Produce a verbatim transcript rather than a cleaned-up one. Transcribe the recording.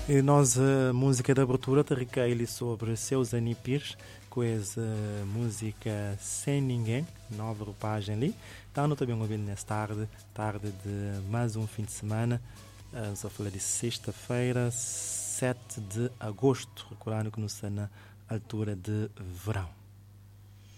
E nós, a música de abertura, te recaí sobre Seus Anipires, com essa música Sem Ninguém, nova roupagem ali. Está no também ouvindo nesta tarde, tarde de mais um fim de semana. Uh, só falar de sexta-feira, sete de agosto, recordando que não está na altura de verão.